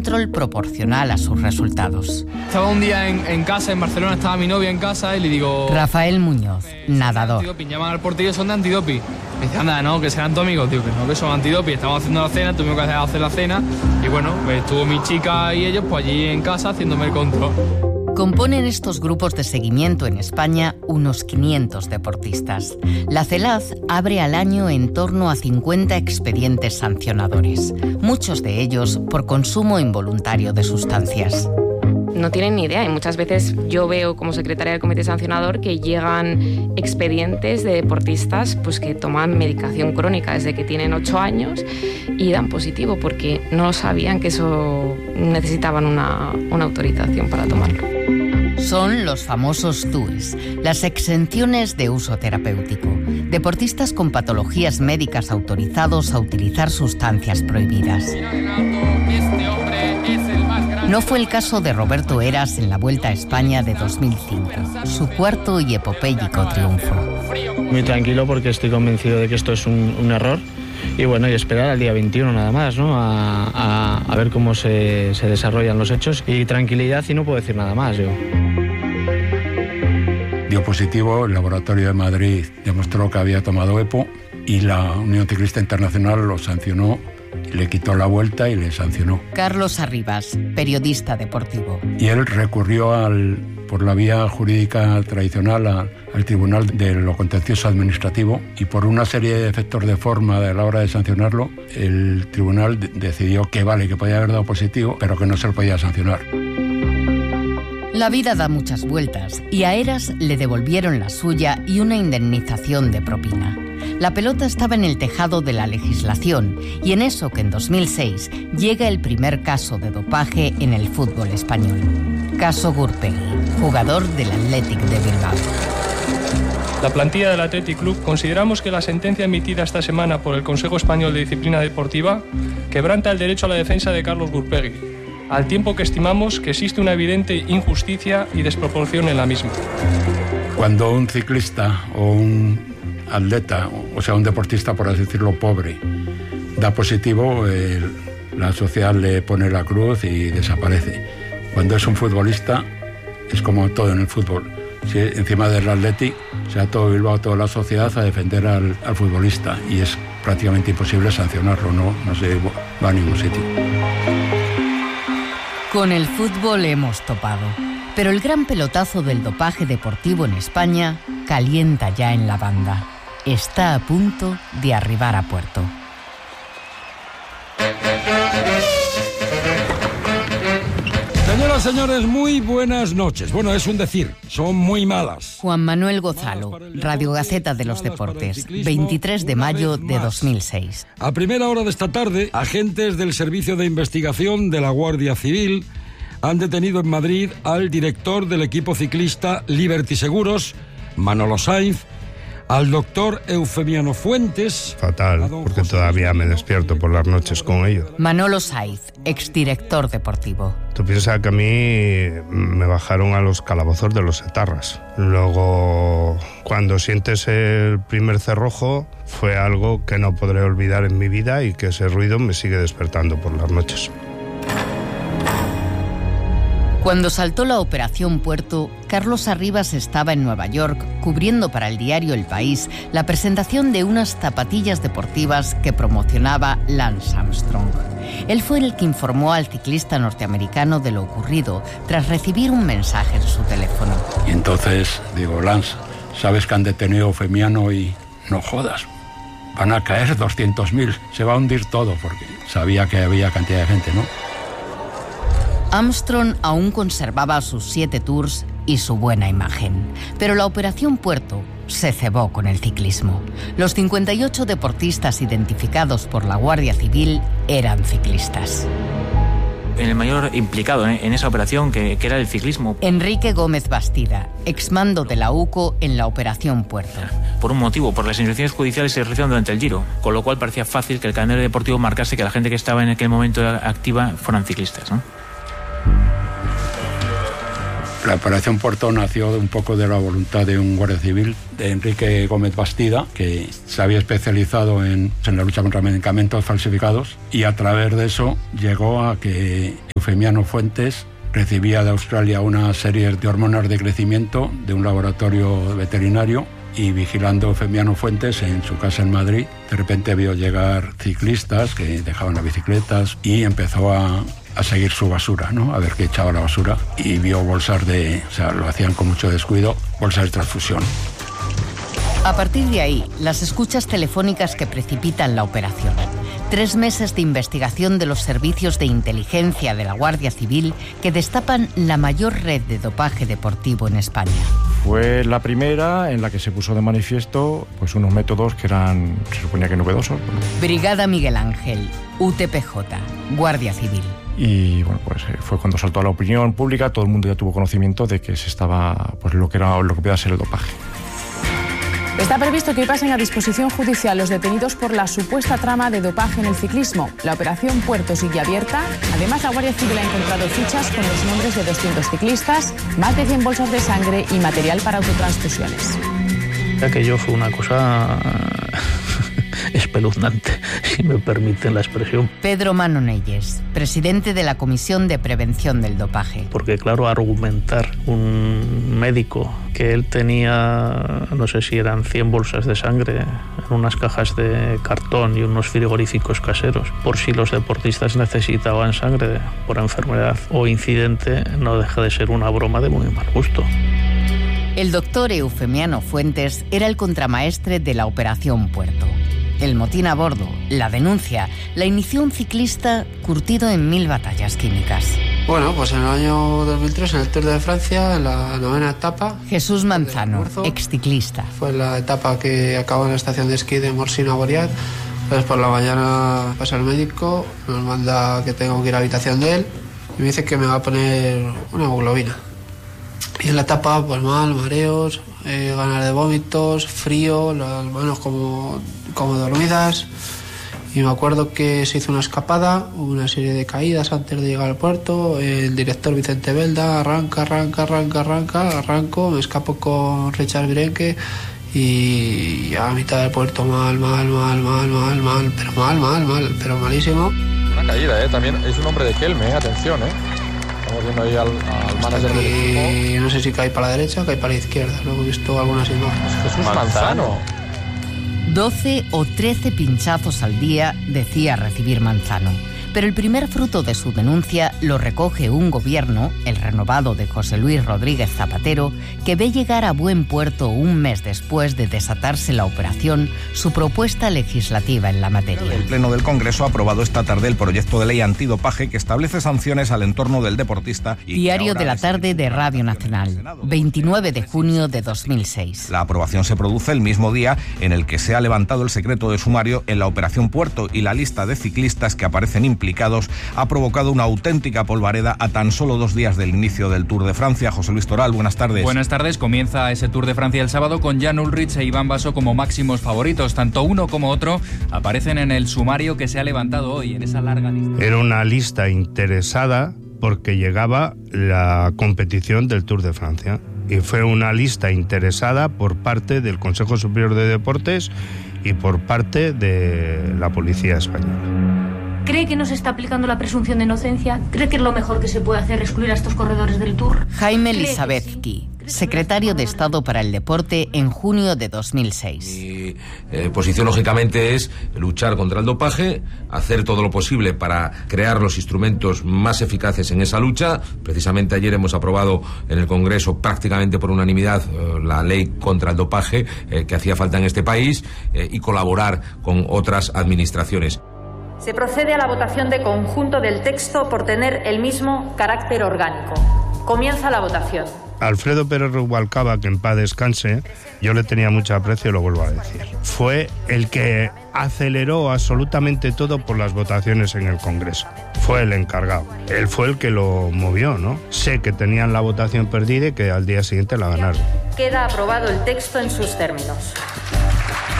control proporcional a sus resultados. Estaba un día en casa, en Barcelona, estaba mi novia en casa y le digo... Rafael Muñoz, nadador. Antidoping, llaman al portero y son de antidoping. Me dice, anda, no, que serán tus amigos. Digo, que no, que son antidoping. Estamos haciendo la cena, tuvimos que hacer la cena. Y bueno, pues estuvo mi chica y ellos pues allí en casa haciéndome el control. Componen estos grupos de seguimiento en España unos 500 deportistas. La CELAZ abre al año en torno a 50 expedientes sancionadores, muchos de ellos por consumo involuntario de sustancias. No tienen ni idea y muchas veces yo veo como secretaria del comité sancionador que llegan expedientes de deportistas pues, que toman medicación crónica desde que tienen 8 años y dan positivo porque no sabían que eso necesitaban una autorización para tomarlo. Son los famosos TUEs, las exenciones de uso terapéutico. Deportistas con patologías médicas autorizados a utilizar sustancias prohibidas. No fue el caso de Roberto Heras en la Vuelta a España de 2005, su cuarto y epopéyico triunfo. Muy tranquilo porque estoy convencido de que esto es un error y bueno, y esperar al día 21 nada más, ¿no? A ver cómo se desarrollan los hechos y tranquilidad y no puedo decir nada más yo. Dio positivo, el laboratorio de Madrid demostró que había tomado EPO y la Unión Ciclista Internacional lo sancionó, le quitó la vuelta y le sancionó. Carlos Arribas, periodista deportivo. Y él recurrió por la vía jurídica tradicional al Tribunal de lo Contencioso Administrativo y por una serie de efectos de forma a la hora de sancionarlo, el tribunal decidió que vale, que podía haber dado positivo, pero que no se lo podía sancionar. La vida da muchas vueltas y a Heras le devolvieron la suya y una indemnización de propina. La pelota estaba en el tejado de la legislación y en eso que en 2006 llega el primer caso de dopaje en el fútbol español. Caso Gurpegui, jugador del Athletic de Bilbao. La plantilla del Athletic Club consideramos que la sentencia emitida esta semana por el Consejo Español de Disciplina Deportiva quebranta el derecho a la defensa de Carlos Gurpegui, al tiempo que estimamos que existe una evidente injusticia y desproporción en la misma. Cuando un ciclista o un atleta, o sea, un deportista, por así decirlo, pobre, da positivo, la sociedad le pone la cruz y desaparece. Cuando es un futbolista, es como todo en el fútbol. Si encima del Athletic, o sea, todo Bilbao, toda la sociedad a defender al futbolista y es prácticamente imposible sancionarlo, no se va a ningún sitio. Con el fútbol hemos topado, pero el gran pelotazo del dopaje deportivo en España calienta ya en la banda. Está a punto de arribar a puerto. Señoras, señores, muy buenas noches. Bueno, es un decir, son muy malas. Juan Manuel Gozalo, Radio Gaceta de los Deportes, 23 de mayo de 2006. A primera hora de esta tarde, agentes del Servicio de Investigación de la Guardia Civil han detenido en Madrid al director del equipo ciclista Liberty Seguros, Manolo Sainz, al doctor Eufemiano Fuentes... Fatal, porque todavía me despierto por las noches con ellos. Manolo Sainz, exdirector deportivo. Tú piensas que a mí me bajaron a los calabozos de los etarras. Luego, cuando sientes el primer cerrojo, fue algo que no podré olvidar en mi vida y que ese ruido me sigue despertando por las noches. Cuando saltó la Operación Puerto, Carlos Arribas estaba en Nueva York cubriendo para el diario El País la presentación de unas zapatillas deportivas que promocionaba Lance Armstrong. Él fue el que informó al ciclista norteamericano de lo ocurrido tras recibir un mensaje en su teléfono. Y entonces digo, Lance, ¿sabes que han detenido a Eufemiano y no jodas? Van a caer 200.000, se va a hundir todo, porque sabía que había cantidad de gente, ¿no? Armstrong aún conservaba sus 7 tours y su buena imagen, pero la Operación Puerto se cebó con el ciclismo. Los 58 deportistas identificados por la Guardia Civil eran ciclistas. El mayor implicado en esa operación, que era el ciclismo. Enrique Gómez Bastida, exmando de la UCO en la Operación Puerto. Por un motivo, por las instrucciones judiciales se realizaron durante el Giro, con lo cual parecía fácil que el calendario deportivo marcase que la gente que estaba en aquel momento activa fueran ciclistas, ¿no? La Operación Puerto nació un poco de la voluntad de un guardia civil, de Enrique Gómez Bastida, que se había especializado en la lucha contra medicamentos falsificados, y a través de eso llegó a que Eufemiano Fuentes recibía de Australia una serie de hormonas de crecimiento de un laboratorio veterinario, y vigilando Eufemiano Fuentes en su casa en Madrid, de repente vio llegar ciclistas que dejaban las bicicletas y empezó a seguir su basura, ¿no? A ver qué echaba la basura, y vio bolsas lo hacían con mucho descuido, bolsas de transfusión. A partir de ahí, las escuchas telefónicas que precipitan la operación. 3 meses de investigación de los servicios de inteligencia de la Guardia Civil que destapan la mayor red de dopaje deportivo en España. Fue la primera en la que se puso de manifiesto pues unos métodos que eran, se suponía que novedosos. Brigada Miguel Ángel, UTPJ, Guardia Civil. Y bueno, pues fue cuando saltó a la opinión pública, todo el mundo ya tuvo conocimiento de que se estaba, pues lo que podía ser el dopaje. Está previsto que hoy pasen a disposición judicial los detenidos por la supuesta trama de dopaje en el ciclismo. La operación Puerto sigue abierta. Además, la Guardia Civil ha encontrado fichas con los nombres de 200 ciclistas, más de 100 bolsas de sangre y material para autotransfusiones. Aquello fue una cosa espeluznante, si me permiten la expresión. Pedro Manonelles, presidente de la Comisión de Prevención del Dopaje. Porque claro, argumentar un médico que él tenía, no sé si eran 100 bolsas de sangre en unas cajas de cartón y unos frigoríficos caseros, por si los deportistas necesitaban sangre por enfermedad o incidente, no deja de ser una broma de muy mal gusto. El doctor Eufemiano Fuentes era el contramaestre de la Operación Puerto. El motín a bordo, la denuncia, la inició un ciclista curtido en 1000 batallas químicas. Bueno, pues en el año 2003, en el Tour de Francia, en la 9ª etapa... Jesús Manzano, exciclista. Fue la etapa que acabó en la estación de esquí de Morsina-Boriat. Entonces por la mañana pasa el médico, nos manda que tengo que ir a la habitación de él y me dice que me va a poner una hemoglobina. Y en la etapa, pues mal, mareos, ganas de vómitos, frío, las manos como dormidas. Y me acuerdo que se hizo una escapada, una serie de caídas antes de llegar al puerto. El director Vicente Belda, arranco, me escapo con Richard Virenque y a mitad del puerto mal, pero malísimo. Una caída, también es un hombre de Kelme, atención, Estamos viendo ahí al manager del equipo. Y no sé si cae para la derecha o cae para la izquierda, luego he visto algunas imágenes. Jesús Manzano. 12 o 13 pinchazos al día decía recibir Manzano. Pero el primer fruto de su denuncia lo recoge un gobierno, el renovado de José Luis Rodríguez Zapatero, que ve llegar a buen puerto un mes después de desatarse la operación su propuesta legislativa en la materia. El Pleno del Congreso ha aprobado esta tarde el proyecto de ley antidopaje que establece sanciones al entorno del deportista. Diario de la tarde de Radio Nacional, 29 de junio de 2006. La aprobación se produce el mismo día en el que se ha levantado el secreto de sumario en la Operación Puerto y la lista de ciclistas que aparecen implicados ha provocado una auténtica polvareda a tan solo 2 días del inicio del Tour de Francia. José Luis Toral, buenas tardes. Buenas tardes. Comienza ese Tour de Francia el sábado con Jan Ullrich e Iván Basso como máximos favoritos. Tanto uno como otro aparecen en el sumario que se ha levantado hoy en esa larga lista. Era una lista interesada porque llegaba la competición del Tour de Francia y fue una lista interesada por parte del Consejo Superior de Deportes y por parte de la Policía Española. ¿Cree que no se está aplicando la presunción de inocencia? ¿Cree que es lo mejor que se puede hacer excluir a estos corredores del Tour? Jaime Elisabetsky, secretario de Estado para el Deporte en junio de 2006. Mi posición, lógicamente, es luchar contra el dopaje, hacer todo lo posible para crear los instrumentos más eficaces en esa lucha. Precisamente ayer hemos aprobado en el Congreso prácticamente por unanimidad la ley contra el dopaje que hacía falta en este país y colaborar con otras administraciones. Se procede a la votación de conjunto del texto por tener el mismo carácter orgánico. Comienza la votación. Alfredo Pérez Rubalcaba, que en paz descanse, yo le tenía mucho aprecio y lo vuelvo a decir. Fue el que aceleró absolutamente todo por las votaciones en el Congreso. Fue el encargado. Él fue el que lo movió, ¿no? Sé que tenían la votación perdida y que al día siguiente la ganaron. Queda aprobado el texto en sus términos.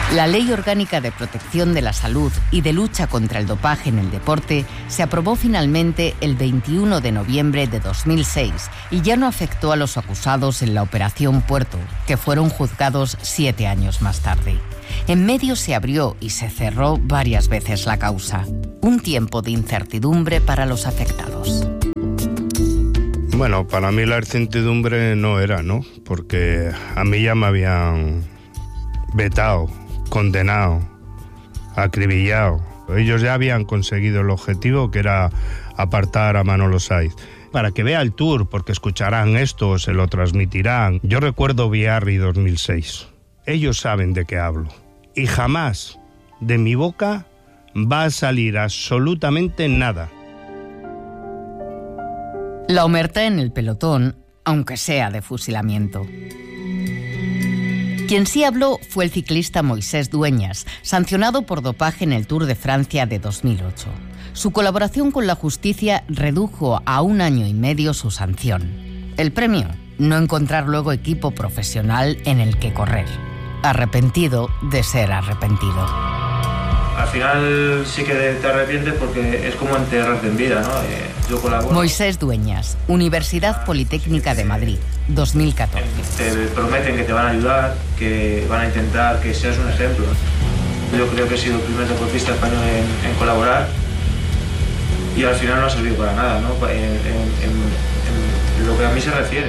La Ley Orgánica de Protección de la Salud y de Lucha contra el Dopaje en el Deporte se aprobó finalmente el 21 de noviembre de 2006 y ya no afectó a los acusados en la Operación Puerto, que fueron juzgados 7 años más tarde. En medio se abrió y se cerró varias veces la causa. Un tiempo de incertidumbre para los afectados. Bueno, para mí la incertidumbre no era, ¿no? Porque a mí ya me habían vetado, condenado, acribillado. Ellos ya habían conseguido el objetivo, que era apartar a Manolo Saiz. Para que vea el tour, porque escucharán esto, se lo transmitirán. Yo recuerdo Biarritz 2006. Ellos saben de qué hablo. Y jamás de mi boca va a salir absolutamente nada. La omertá en el pelotón, aunque sea de fusilamiento. Quien sí habló fue el ciclista Moisés Dueñas, sancionado por dopaje en el Tour de Francia de 2008. Su colaboración con la justicia redujo a 1 año y medio su sanción. El premio, no encontrar luego equipo profesional en el que correr. Arrepentido de ser arrepentido. Al final sí que te arrepientes porque es como enterrarte en vida, ¿no? Yo colaboro. Moisés Dueñas, Universidad Politécnica de Madrid, 2014. Te prometen que te van a ayudar, que van a intentar que seas un ejemplo. Yo creo que he sido el primer deportista español en colaborar y al final no ha servido para nada, ¿no? En lo que a mí se refiere.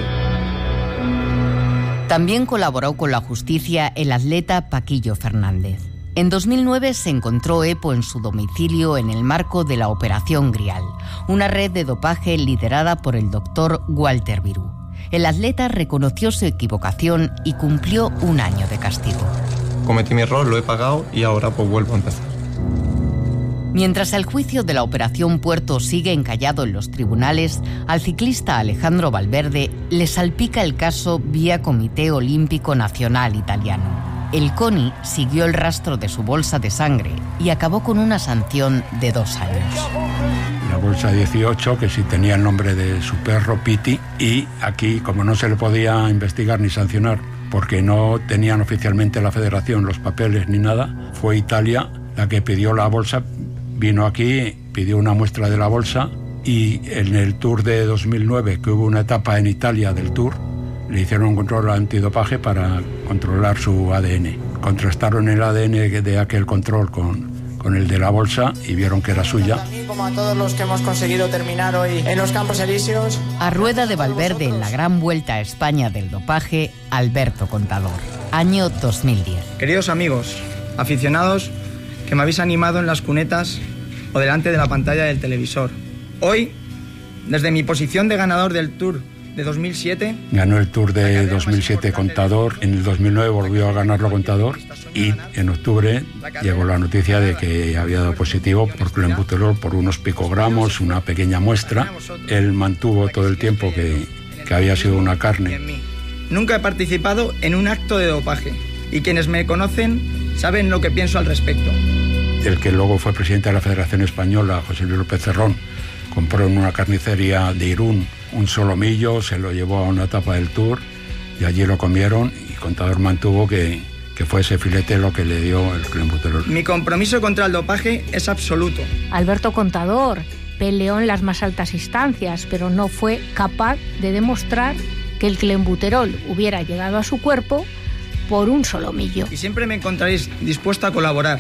También colaboró con la justicia el atleta Paquillo Fernández. En 2009 se encontró EPO en su domicilio en el marco de la Operación Grial, una red de dopaje liderada por el doctor Walter Virú. El atleta reconoció su equivocación y cumplió 1 año de castigo. Cometí mi error, lo he pagado y ahora pues vuelvo a empezar. Mientras el juicio de la Operación Puerto sigue encallado en los tribunales, al ciclista Alejandro Valverde le salpica el caso vía Comité Olímpico Nacional Italiano. El CONI siguió el rastro de su bolsa de sangre y acabó con una sanción de 2 años. La bolsa 18, que sí tenía el nombre de su perro, Piti, y aquí, como no se le podía investigar ni sancionar, porque no tenían oficialmente la federación los papeles ni nada, fue Italia la que pidió la bolsa, vino aquí, pidió una muestra de la bolsa, y en el Tour de 2009, que hubo una etapa en Italia del Tour, le hicieron un control antidopaje para controlar su ADN. Contrastaron el ADN de aquel control con el de la bolsa y vieron que era suya. Como a todos los que hemos conseguido terminar hoy en los Campos Elíseos. A rueda de Valverde en la Gran Vuelta a España del dopaje, Alberto Contador, año 2010. Queridos amigos, aficionados que me habéis animado en las cunetas o delante de la pantalla del televisor. Hoy, desde mi posición de ganador del Tour de 2007. Ganó el Tour de 2007 Contador, en el 2009 volvió a ganarlo Contador y en octubre llegó la noticia de que había dado positivo por clenbuterol por unos picogramos, una pequeña muestra. Él mantuvo todo el tiempo que había sido una carne. Nunca he participado en un acto de dopaje y quienes me conocen saben lo que pienso al respecto. El que luego fue presidente de la Federación Española, José Luis López Cerrón, compró en una carnicería de Irún un solomillo, se lo llevó a una etapa del Tour y allí lo comieron y Contador mantuvo que fue ese filete lo que le dio el clenbuterol. Mi compromiso contra el dopaje es absoluto. Alberto Contador peleó en las más altas instancias, pero no fue capaz de demostrar que el clenbuterol hubiera llegado a su cuerpo por un solomillo. Y siempre me encontraréis dispuesto a colaborar.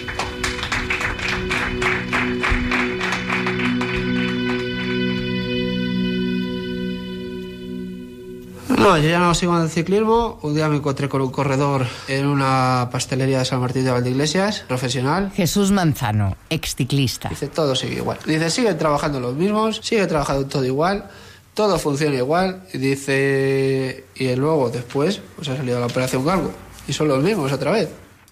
No, yo ya no sigo en el ciclismo. Un día me encontré con un corredor en una pastelería de San Martín de Valdeiglesias, profesional. Jesús Manzano, exciclista. Dice, todo sigue igual. Dice, siguen trabajando los mismos, sigue trabajando todo igual, todo funciona igual. Y dice, y luego después pues ha salido la Operación Galgo. Y son los mismos otra vez.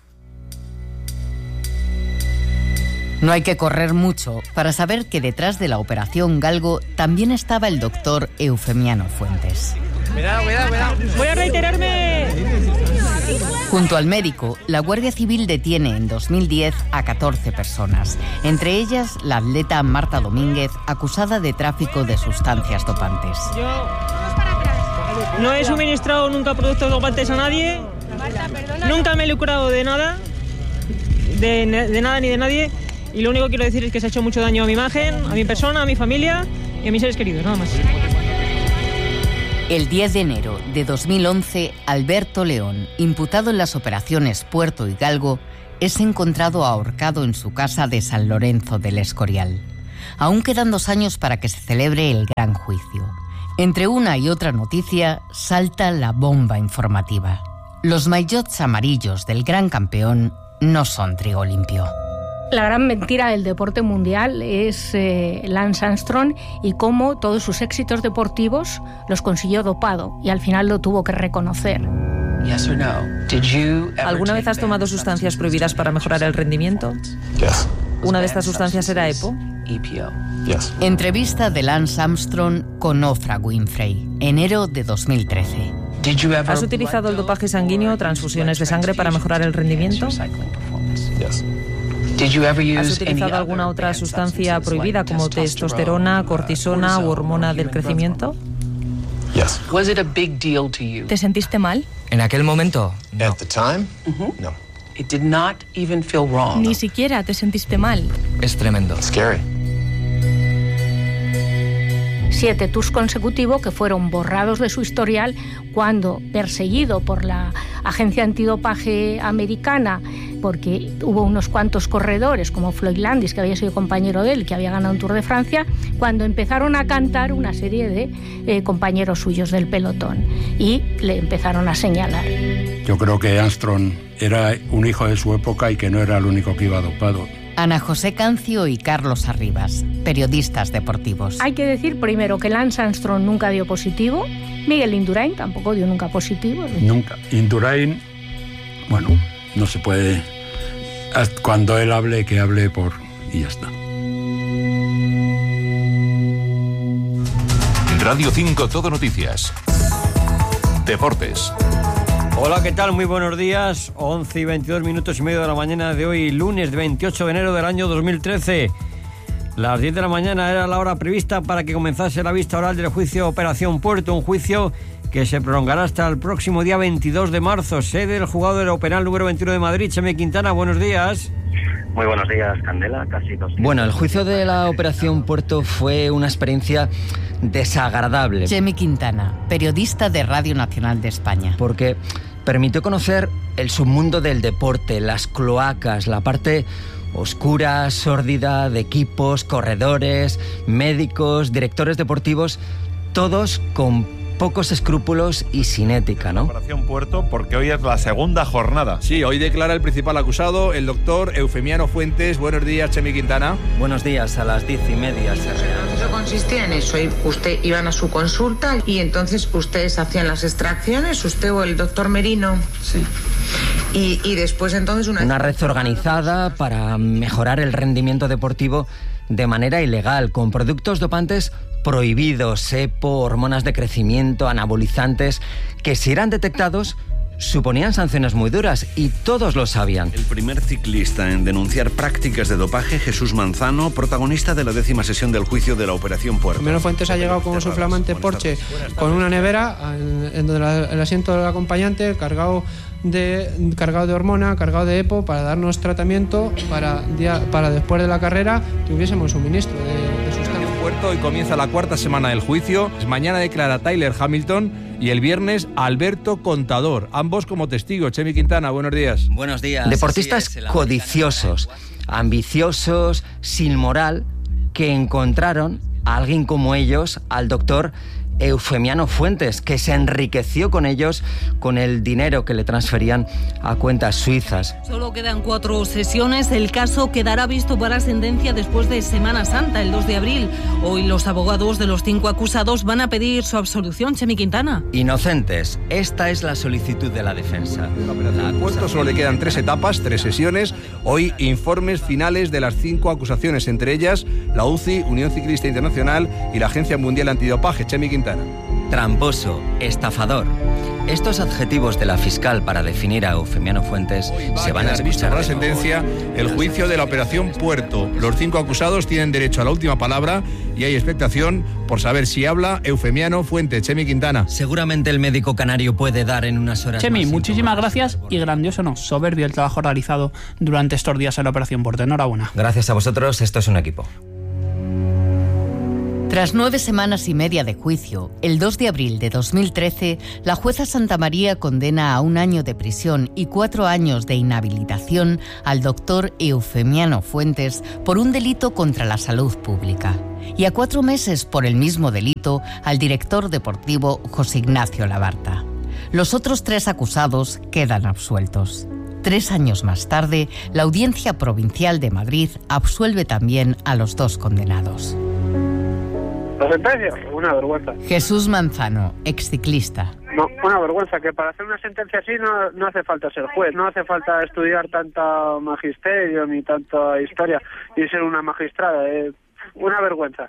No hay que correr mucho para saber que detrás de la Operación Galgo también estaba el doctor Eufemiano Fuentes. Cuidado. Voy a reiterarme. Junto al médico, la Guardia Civil detiene en 2010 a 14 personas, entre ellas la atleta Marta Domínguez, acusada de tráfico de sustancias dopantes. Yo no he suministrado nunca productos dopantes a nadie, nunca me he lucrado de nada de nada ni de nadie, y lo único que quiero decir es que se ha hecho mucho daño a mi imagen, a mi persona, a mi familia y a mis seres queridos, nada más. El 10 de enero de 2011, Alberto León, imputado en las operaciones Puerto y Galgo, es encontrado ahorcado en su casa de San Lorenzo del Escorial. Aún quedan 2 años para que se celebre el gran juicio. Entre una y otra noticia salta la bomba informativa. Los maillots amarillos del gran campeón no son trigo limpio. La gran mentira del deporte mundial es Lance Armstrong y cómo todos sus éxitos deportivos los consiguió dopado y al final lo tuvo que reconocer. ¿Alguna vez has tomado sustancias prohibidas para mejorar el rendimiento? ¿Una de estas sustancias era EPO? Entrevista de Lance Armstrong con Oprah Winfrey, enero de 2013. ¿Has utilizado el dopaje sanguíneo o transfusiones de sangre para mejorar el rendimiento? ¿Has utilizado alguna otra sustancia prohibida como testosterona, cortisona u hormona del crecimiento? ¿Te sentiste mal? En aquel momento, no. Ni siquiera te sentiste mal. Es tremendo. 7 tours consecutivos que fueron borrados de su historial cuando, perseguido por la agencia antidopaje americana, porque hubo unos cuantos corredores como Floyd Landis, que había sido compañero de él, que había ganado un Tour de Francia, cuando empezaron a cantar una serie de compañeros suyos del pelotón y le empezaron a señalar. Yo creo que Armstrong era un hijo de su época y que no era el único que iba dopado. Ana José Cancio y Carlos Arribas, periodistas deportivos. Hay que decir primero que Lance Armstrong nunca dio positivo, Miguel Indurain tampoco dio nunca positivo. Nunca. Indurain, bueno, no se puede... Cuando él hable, que hable por... y ya está. Radio 5 Todo Noticias. Deportes. Hola, ¿qué tal? Muy buenos días. 11 y 22 minutos y medio de la mañana de hoy, lunes 28 de enero del año 2013. Las 10 de la mañana era la hora prevista para que comenzase la vista oral del juicio Operación Puerto, un juicio que se prolongará hasta el próximo día 22 de marzo. Sede del juzgado de lo penal número 21 de Madrid. Chemi Quintana, buenos días. Muy buenos días, Candela. Casi 2 días. Bueno, el juicio de la Operación Puerto fue una experiencia desagradable. Chemi Quintana, periodista de Radio Nacional de España. Porque permitió conocer el submundo del deporte, las cloacas, la parte oscura, sórdida de equipos, corredores, médicos, directores deportivos, todos con pocos escrúpulos y sin ética, ¿no? Operación Puerto, porque hoy es la segunda jornada. Sí, hoy declara el principal acusado, el doctor Eufemiano Fuentes. Buenos días, Chemi Quintana. Buenos días, a las 10:30 se Eso consistía en eso, usted iban a su consulta y entonces ustedes hacían las extracciones, usted o el doctor Merino. Sí. Y después entonces una red organizada para mejorar el rendimiento deportivo de manera ilegal, con productos dopantes prohibidos, EPO, hormonas de crecimiento, anabolizantes, que si eran detectados suponían sanciones muy duras y todos lo sabían. El primer ciclista en denunciar prácticas de dopaje, Jesús Manzano, protagonista de la 10ª sesión del juicio de la Operación Puerto. Primero Fuentes ha llegado con su flamante Porsche con una nevera en donde el asiento del acompañante cargado de hormona, cargado de EPO, para darnos tratamiento para después de la carrera tuviésemos suministro de sustancias. Puerto y comienza la 4ª semana del juicio. Mañana declara Tyler Hamilton y el viernes Alberto Contador, ambos como testigos. Chemi Quintana, buenos días. Buenos días. Deportistas codiciosos, ambiciosos, sin moral, que encontraron a alguien como ellos, al doctor Eufemiano Fuentes, que se enriqueció con ellos con el dinero que le transferían a cuentas suizas. Solo quedan 4 sesiones. El caso quedará visto para sentencia después de Semana Santa, el 2 de abril. Hoy los abogados de los 5 acusados van a pedir su absolución. Chemi Quintana. Inocentes. Esta es la solicitud de la defensa. La Puerto solo le quedan 3 etapas, 3 sesiones. Hoy informes finales de las 5 acusaciones, entre ellas la UCI, Unión Ciclista Internacional y la Agencia Mundial Antidopaje. Chemi Quintana. tramposo, estafador. Estos adjetivos de la fiscal para definir a Eufemiano Fuentes se van a escuchar. Por la sentencia, el juicio de la Operación Puerto. Los 5 acusados tienen derecho a la última palabra y hay expectación por saber si habla Eufemiano Fuentes. Chemi Quintana. Seguramente el médico canario puede dar en unas horas. Chemi, muchísimas gracias y grandioso no, soberbio el trabajo realizado durante estos días en la Operación Puerto. Enhorabuena. Gracias a vosotros, esto es un equipo. Tras 9 semanas y media de juicio, el 2 de abril de 2013, la jueza Santamaría condena a 1 año de prisión y 4 años de inhabilitación al doctor Eufemiano Fuentes por un delito contra la salud pública y a 4 meses por el mismo delito al director deportivo José Ignacio Labarta. Los otros 3 acusados quedan absueltos. 3 años más tarde, la Audiencia Provincial de Madrid absuelve también a los 2 condenados. La sentencia, una vergüenza. Jesús Manzano, exciclista. No, una vergüenza, que para hacer una sentencia así no hace falta ser juez, no hace falta estudiar tanta magisterio ni tanta historia y ser una magistrada. Una vergüenza.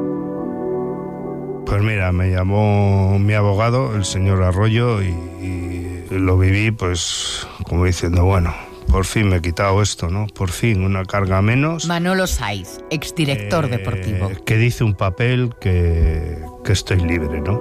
Pues mira, me llamó mi abogado, el señor Arroyo, y lo viví pues como diciendo, bueno, por fin me he quitado esto, ¿no? Por fin, una carga menos. Manolo Saiz, exdirector deportivo. Que dice un papel que estoy libre, ¿no?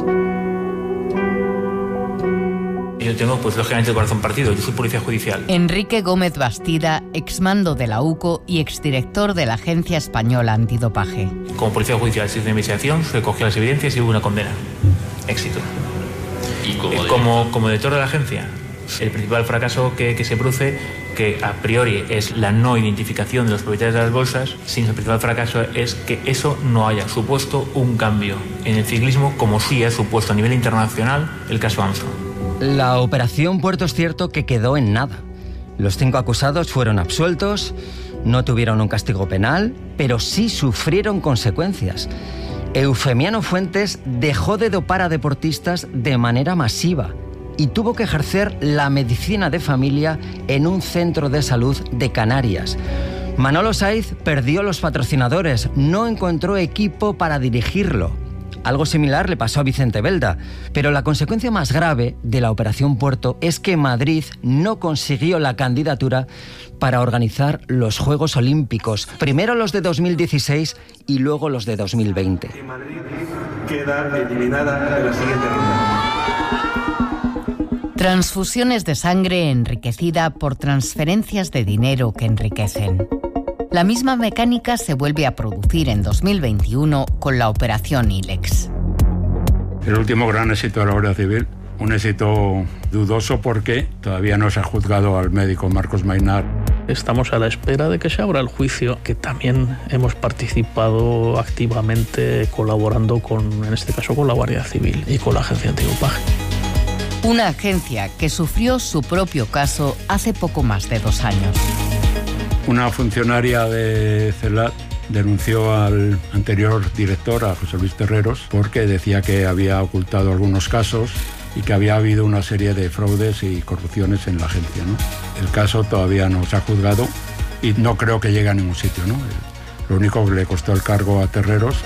Yo tengo, pues lógicamente, el corazón partido. Yo soy policía judicial. Enrique Gómez Bastida, exmando de la UCO y exdirector de la Agencia Española Antidopaje. Como policía judicial, se hizo una investigación, se cogió las evidencias y hubo una condena. Éxito. ¿Y como director de la agencia? El principal fracaso que se produce, que a priori es la no identificación de los propietarios de las bolsas, sino el principal fracaso es que eso no haya supuesto un cambio en el ciclismo, como sí ha supuesto a nivel internacional el caso Armstrong. La Operación Puerto es cierto que quedó en nada. Los 5 acusados fueron absueltos, no tuvieron un castigo penal, pero sí sufrieron consecuencias. Eufemiano Fuentes dejó de dopar a deportistas de manera masiva y tuvo que ejercer la medicina de familia en un centro de salud de Canarias. Manolo Saiz perdió los patrocinadores, no encontró equipo para dirigirlo. Algo similar le pasó a Vicente Belda, pero la consecuencia más grave de la Operación Puerto es que Madrid no consiguió la candidatura para organizar los Juegos Olímpicos, primero los de 2016 y luego los de 2020. Madrid queda eliminada en la siguiente ronda. Transfusiones de sangre enriquecida por transferencias de dinero que enriquecen. La misma mecánica se vuelve a producir en 2021 con la Operación Ilex. El último gran éxito de la Guardia Civil, un éxito dudoso porque todavía no se ha juzgado al médico Marcos Mainar. Estamos a la espera de que se abra el juicio, que también hemos participado activamente colaborando en este caso, con la Guardia Civil y con la Agencia Antidopaje. Una agencia que sufrió su propio caso hace poco más de 2 años. Una funcionaria de CELAT denunció al anterior director, a José Luis Terreros, porque decía que había ocultado algunos casos y que había habido una serie de fraudes y corrupciones en la agencia, ¿no? El caso todavía no se ha juzgado y no creo que llegue a ningún sitio, ¿no? Lo único que le costó el cargo a Terreros.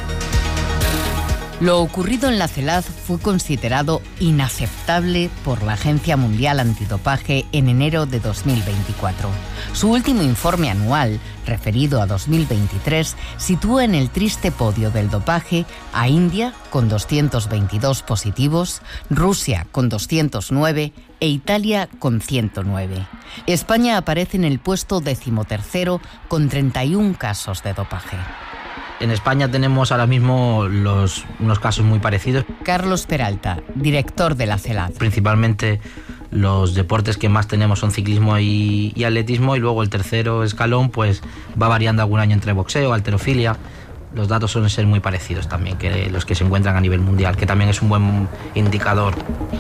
Lo ocurrido en la CELAT fue considerado inaceptable por la Agencia Mundial Antidopaje en enero de 2024. Su último informe anual, referido a 2023, sitúa en el triste podio del dopaje a India, con 222 positivos, Rusia, con 209 e Italia, con 109. España aparece en el puesto 13º, con 31 casos de dopaje. En España tenemos ahora mismo unos casos muy parecidos. Carlos Peralta, director de la CELAT. Principalmente los deportes que más tenemos son ciclismo y atletismo, y luego el tercero escalón pues va variando algún año entre boxeo, halterofilia. Los datos suelen ser muy parecidos también que los que se encuentran a nivel mundial, que también es un buen indicador.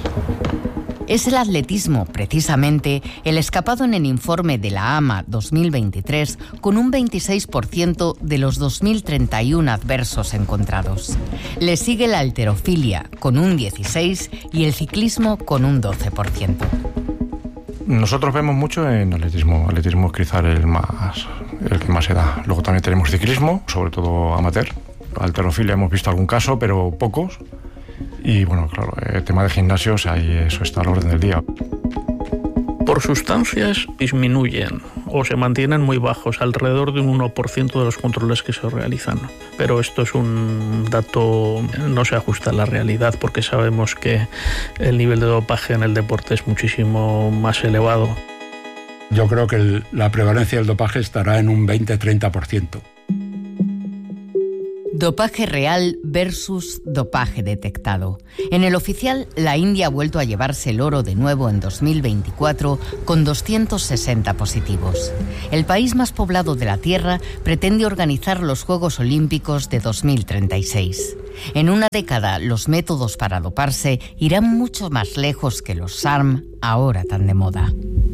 Es el atletismo, precisamente, el escapado en el informe de la AMA 2023, con un 26% de los 2.031 adversos encontrados. Le sigue la halterofilia, con un 16%, y el ciclismo, con un 12%. Nosotros vemos mucho en atletismo. Atletismo es quizá el que más se da. Luego también tenemos ciclismo, sobre todo amateur. Halterofilia hemos visto algún caso, pero pocos. Y bueno, claro, el tema de gimnasios, ahí eso está a la orden del día. Por sustancias disminuyen o se mantienen muy bajos, alrededor de un 1% de los controles que se realizan. Pero esto es un dato, no se ajusta a la realidad, porque sabemos que el nivel de dopaje en el deporte es muchísimo más elevado. Yo creo que la prevalencia del dopaje estará en un 20-30%. Dopaje real versus dopaje detectado. En el oficial, la India ha vuelto a llevarse el oro de nuevo en 2024 con 260 positivos. El país más poblado de la Tierra pretende organizar los Juegos Olímpicos de 2036. En una década, los métodos para doparse irán mucho más lejos que los SARM, ahora tan de moda.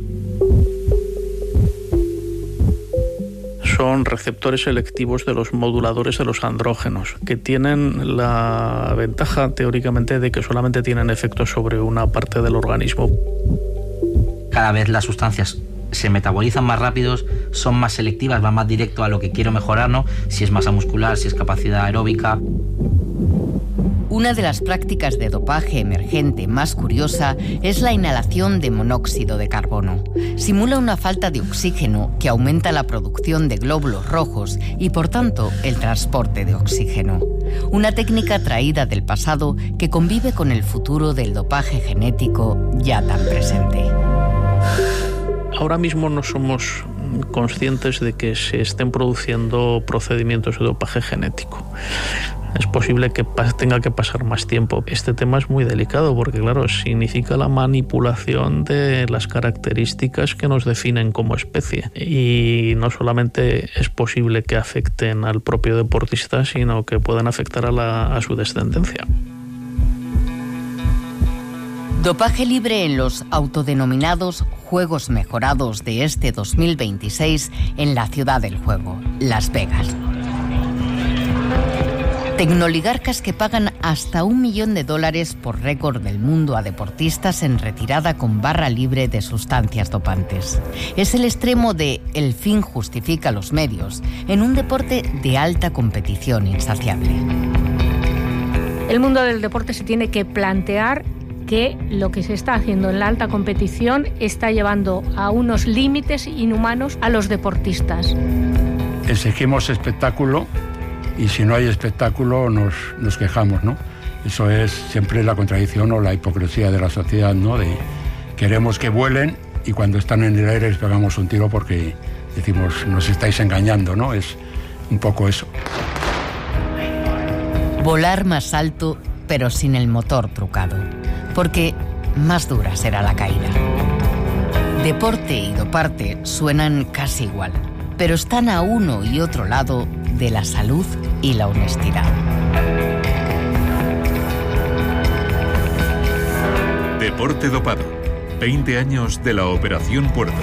Son receptores selectivos de los moduladores de los andrógenos, que tienen la ventaja, teóricamente, de que solamente tienen efectos sobre una parte del organismo. Cada vez las sustancias se metabolizan más rápidos, son más selectivas, van más directo a lo que quiero mejorar, ¿no? Si es masa muscular, si es capacidad aeróbica. Una de las prácticas de dopaje emergente más curiosa es la inhalación de monóxido de carbono. Simula una falta de oxígeno que aumenta la producción de glóbulos rojos y, por tanto, el transporte de oxígeno. Una técnica traída del pasado que convive con el futuro del dopaje genético ya tan presente. Ahora mismo no somos conscientes de que se estén produciendo procedimientos de dopaje genético. Es posible que tenga que pasar más tiempo. Este tema es muy delicado porque, claro, significa la manipulación de las características que nos definen como especie. Y no solamente es posible que afecten al propio deportista, sino que puedan afectar a su descendencia. Dopaje libre en los autodenominados Juegos Mejorados de este 2026 en la ciudad del juego, Las Vegas. Tecnoligarcas que pagan hasta $1 millón por récord del mundo a deportistas en retirada con barra libre de sustancias dopantes. Es el extremo de el fin justifica los medios en un deporte de alta competición insaciable. El mundo del deporte se tiene que plantear que lo que se está haciendo en la alta competición está llevando a unos límites inhumanos a los deportistas. Exigimos espectáculo y si no hay espectáculo nos quejamos, ¿no? Eso es siempre la contradicción o la hipocresía de la sociedad, ¿no? De queremos que vuelen y cuando están en el aire les pegamos un tiro porque decimos nos estáis engañando, ¿no? Es un poco eso. Volar más alto pero sin el motor trucado, porque más dura será la caída. Deporte y doparte suenan casi igual, pero están a uno y otro lado de la salud y la honestidad. Deporte dopado. 20 años de la Operación Puerto.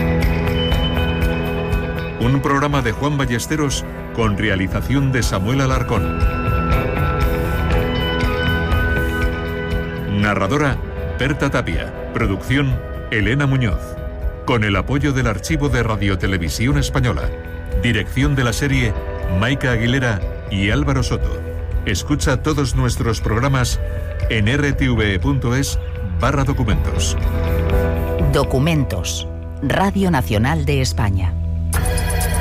Un programa de Juan Ballesteros con realización de Samuel Alarcón. Narradora, Berta Tapia. Producción, Elena Muñoz. Con el apoyo del Archivo de Radiotelevisión Española. Dirección de la serie, Maika Aguilera y Álvaro Soto. Escucha todos nuestros programas en rtve.es/documentos. Documentos. Radio Nacional de España.